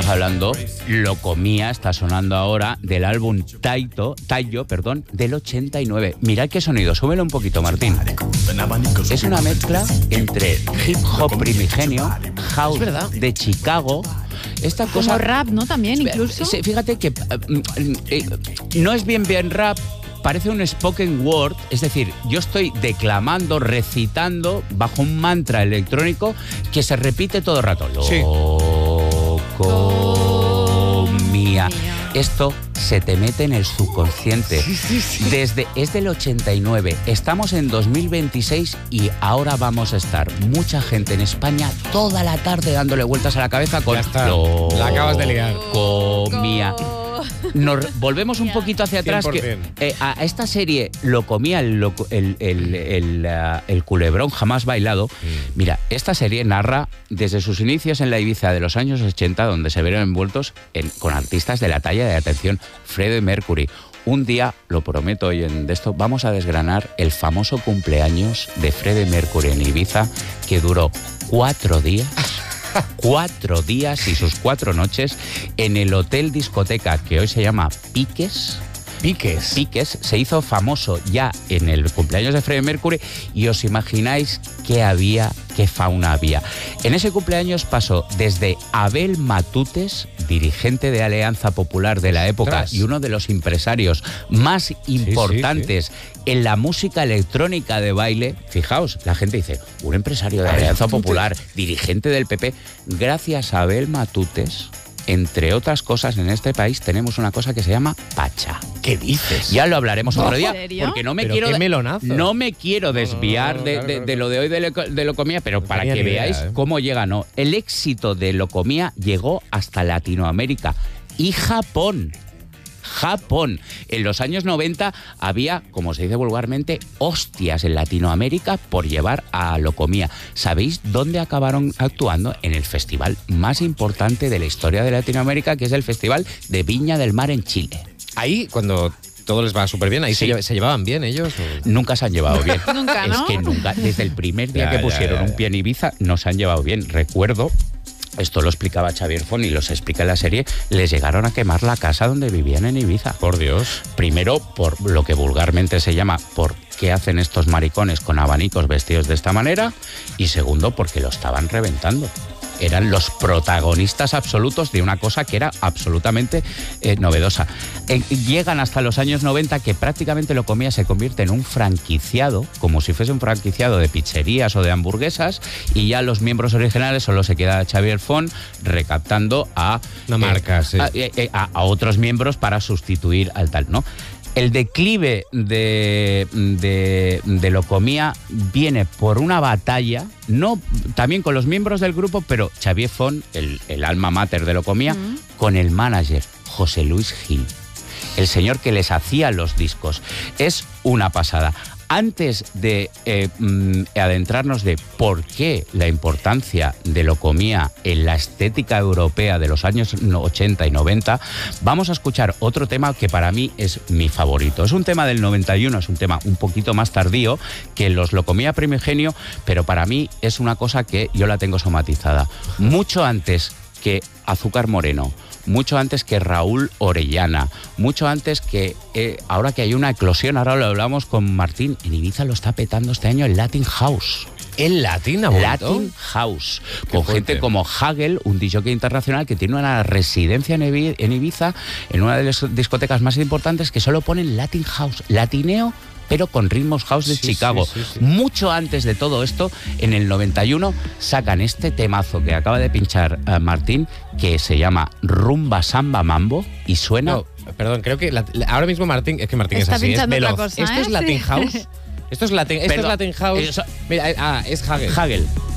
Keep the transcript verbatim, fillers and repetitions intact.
Estamos hablando, Lo Comía, está sonando ahora, del álbum Taito, Tayo, perdón, del ochenta y nueve. Mirad qué sonido, súbelo un poquito, Martín. Es una mezcla entre hip hop primigenio, house de Chicago. Esta cosa, como rap, ¿no? También, incluso. Fíjate que eh, eh, no es bien bien rap. Parece un spoken word, es decir, yo estoy declamando, recitando bajo un mantra electrónico que se repite todo el rato. Sí. Lo comía. Esto se te mete en el subconsciente. Sí, sí, sí. Desde, es del ochenta y nueve, estamos en dos mil veintiséis y ahora vamos a estar mucha gente en España toda la tarde dándole vueltas a la cabeza con... Ya está, Lo la acabas de liar. Comía. Nos volvemos un poquito hacia atrás. Que, eh, a esta serie Lo Comía, el, loco, el, el, el, uh, el culebrón jamás bailado. Mm. Mira, esta serie narra desde sus inicios en la Ibiza de los años ochenta, donde se vieron envueltos en, con artistas de la talla de, atención, Freddie Mercury. Un día, lo prometo hoy en de esto, vamos a desgranar el famoso cumpleaños de Freddie Mercury en Ibiza, que duró cuatro días. Cuatro días y sus cuatro noches en el hotel discoteca que hoy se llama Piques. Piques. Piques se hizo famoso ya en el cumpleaños de Freddie Mercury y os imagináis qué había, qué fauna había. En ese cumpleaños pasó desde Abel Matutes, dirigente de Alianza Popular de la época Ostras. y uno de los empresarios más importantes sí, sí, sí. en la música electrónica de baile. Fijaos, la gente dice, un empresario de Alianza Popular, dirigente del P P. Gracias a Abel Matutes, entre otras cosas, en este país tenemos una cosa que se llama pacha. ¿Qué dices? Ya lo hablaremos otro día, ¿serio? porque no me Pero quiero qué melonazo. no me quiero desviar no, no, no, de, claro, de, claro. de lo de hoy de Lo, de Lo Comía, pero No para tenía que ni idea, veáis ¿eh? cómo llega, ¿no? El éxito de Lo Comía llegó hasta Latinoamérica y Japón. Japón. En los años noventa había, como se dice vulgarmente, hostias en Latinoamérica por llevar a Lo Comía. ¿Sabéis dónde acabaron actuando? En el festival más importante de la historia de Latinoamérica, que es el Festival de Viña del Mar en Chile. Ahí, cuando todo les va súper bien, ahí sí. se, se llevaban bien ellos. ¿O? Nunca se han llevado bien. Nunca, ¿no? Es que nunca, desde el primer día ya, que ya, pusieron ya, ya. un pie en Ibiza, no se han llevado bien. Recuerdo... Esto lo explicaba Xavier Font y los explica en la serie. Les llegaron a quemar la casa donde vivían en Ibiza. Por Dios. Primero, por lo que vulgarmente se llama por qué hacen estos maricones con abanicos vestidos de esta manera. Y segundo, porque lo estaban reventando. Eran los protagonistas absolutos de una cosa que era absolutamente eh, novedosa. Eh, llegan hasta los años noventa, que prácticamente Lo Comía se convierte en un franquiciado, como si fuese un franquiciado de pizzerías o de hamburguesas, y ya los miembros originales solo se queda Xavier Font recaptando a, Una marca, eh, sí. a, eh, a, a otros miembros para sustituir al tal, ¿no? El declive de, de, de Lo Comía viene por una batalla, no también con los miembros del grupo, pero Xavier Font, el, el alma mater de Lo Comía, mm. con el manager, José Luis Gil, el señor que les hacía los discos. Es una pasada. Antes de eh, mm, adentrarnos de por qué la importancia de Lo Comía en la estética europea de los años ochenta y noventa, vamos a escuchar otro tema que para mí es mi favorito. Es un tema del noventa y uno, es un tema un poquito más tardío que los Lo Comía primigenio, pero para mí es una cosa que yo la tengo somatizada. Mucho antes que Azúcar Moreno, mucho antes que Raúl Orellana, mucho antes que, eh, ahora que hay una eclosión, ahora lo hablamos con Martín, en Ibiza lo está petando este año el Latin House. ¿El Latin ha vuelto? Latin House, Qué con fuerte. gente como Hagel, un D J internacional que tiene una residencia en Ibi- en Ibiza, en una de las discotecas más importantes, que solo ponen Latin House, latineo, pero con ritmos house de Sí, Chicago. sí, sí, sí. Mucho antes de todo esto, en el noventa y uno, sacan este temazo que acaba de pinchar uh, Martín, que se llama Rumba Samba Mambo, y suena... No, perdón, creo que la, la- ahora mismo Martín, es que Martín Está es así, es pinchando otra veloz. cosa, ¿Esto ¿eh? es Latin Sí. House? Esto es Latin, esto Perdón, es Latin House. eso- Mira, eh, ah, es Hagel. Hagel.